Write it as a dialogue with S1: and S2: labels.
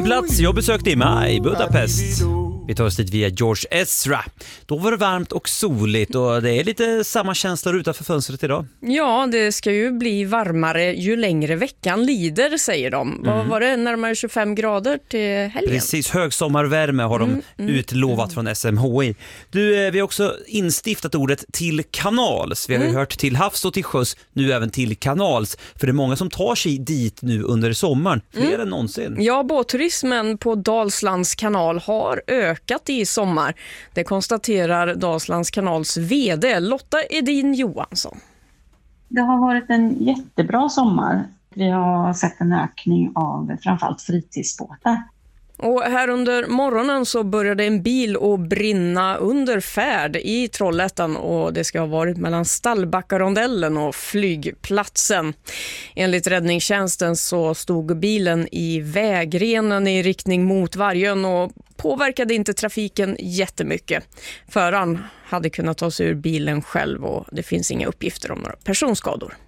S1: plats jag besökte i maj, Budapest. Vi tar oss dit via George Ezra. Då var det varmt och soligt och det är lite samma känslor utanför fönstret idag.
S2: Ja, det ska ju bli varmare ju längre veckan lider, säger de. Vad var det? Närmare 25 grader till helgen?
S1: Precis, högsommarvärme har de utlovat från SMHI. Du, vi har också instiftat ordet till kanals. Vi har ju hört till havs och till sjöss, nu även till kanals. För det är många som tar sig dit nu under sommaren, fler än någonsin.
S2: Ja, båtturismen på Dalslands kanal har ökat i sommar. Det konstaterar Dalslands kanals vd Lotta Edin Johansson.
S3: Det har varit en jättebra sommar. Vi har sett en ökning av framförallt fritidsbåtar.
S2: Och här under morgonen så började en bil att brinna under färd i Trollhättan och det ska ha varit mellan Stallbackarondellen och flygplatsen. Enligt räddningstjänsten så stod bilen i vägrenen i riktning mot Vargön och påverkade inte trafiken jättemycket. Föraren hade kunnat ta sig ur bilen själv och det finns inga uppgifter om några personskador.